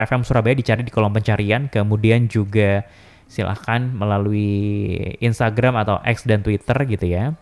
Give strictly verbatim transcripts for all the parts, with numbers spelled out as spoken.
F M Surabaya dicari di kolom pencarian, kemudian juga silahkan melalui Instagram atau X dan Twitter gitu ya.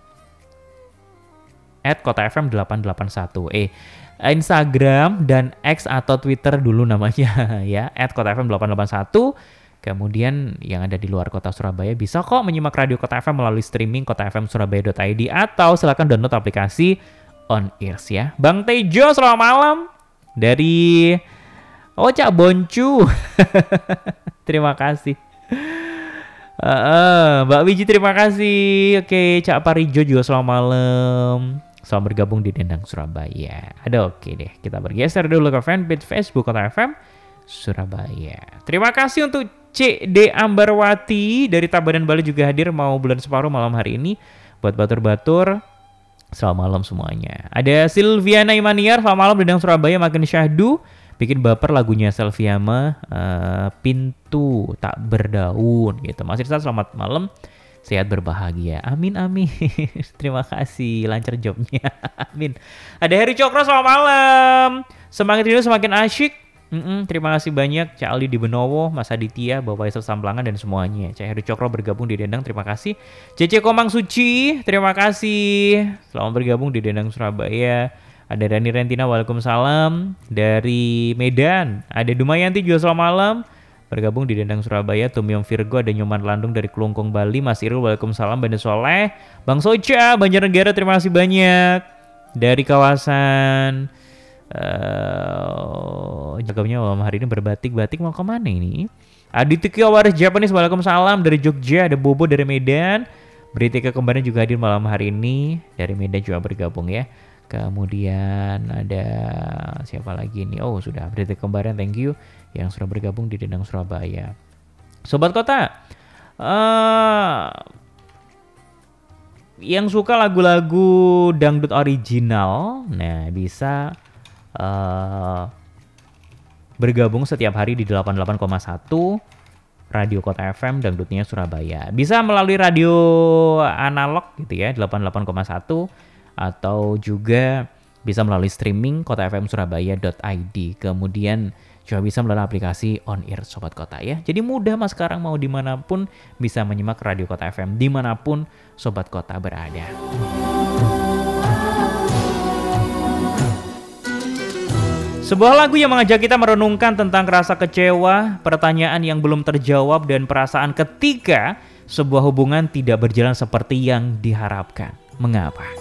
at kota f m delapan delapan satu. Eh, Instagram dan X atau Twitter dulu namanya ya, at kota f m delapan delapan satu. Kemudian yang ada di luar kota Surabaya bisa kok menyimak Radio Kota F M melalui streaming kota f m surabaya dot i d atau silakan download aplikasi On Ears ya. Bang Tejo, selamat malam dari Oh Cak Boncu. Terima kasih. Uh, uh, Mbak Wiji terima kasih. Oke, Cak Parijo juga selamat malam. Selamat bergabung di Dendang Surabaya. Ada oke deh. Kita bergeser dulu ke fanpage Facebook Kota F M Surabaya. Terima kasih untuk C D Ambarwati dari Tabanan Bali juga hadir mau bulan separuh malam hari ini. Buat batur-batur, selamat malam semuanya. Ada Silviana Imaniar, selamat malam Dendang Surabaya makin syahdu. Bikin baper lagunya Selviama, uh, Pintu Tak Berdaun gitu. Mas Irsa selamat malam, sehat berbahagia. Amin amin. Terima kasih, lancar jobnya. Amin. Ada Heri Cokro, selamat malam. Semangat hidup semakin asyik. Mm-mm, terima kasih banyak Cak Aldi di Benowo, Mas Aditya, Bapak Isel Samplangan dan semuanya. Cak Heri Cokro bergabung di Dendang, terima kasih. Cece Komang Suci, terima kasih. Selamat bergabung di Dendang Surabaya. Ada Dani Rentina, waalaikumsalam. Dari Medan, ada Dumayanti juga selamat malam. Bergabung di Dendang Surabaya. Tumiom Virgo, ada Nyoman Landung dari Kelungkung Bali. Mas Irul, waalaikumsalam. Banda Soleh, Bang Soca, Banjarnegara, terima kasih banyak. Dari kawasan uh, Jagabnya malam hari ini berbatik-batik mau kemana ini? Aditya Waris Japanese, waalaikumsalam. Dari Jogja, ada Bobo dari Medan. Beritika kembaran juga hadir malam hari ini. Dari Medan juga bergabung ya. Kemudian ada siapa lagi nih? Oh sudah, berita kembaran, thank you yang sudah bergabung di Dendang Surabaya. Sobat Kota, uh, yang suka lagu-lagu dangdut original, nah bisa uh, bergabung setiap hari di delapan puluh delapan koma satu Radio Kota F M Dangdutnya Surabaya. Bisa melalui radio analog gitu ya, delapan puluh delapan koma satu. Atau juga bisa melalui streaming kota f m surabaya dot i d. Kemudian juga bisa melalui aplikasi On Ear Sobat Kota ya. Jadi mudah mas, sekarang mau dimanapun bisa menyimak Radio Kota F M dimanapun Sobat Kota berada. Sebuah lagu yang mengajak kita merenungkan tentang rasa kecewa, pertanyaan yang belum terjawab, dan perasaan ketika sebuah hubungan tidak berjalan seperti yang diharapkan. Mengapa?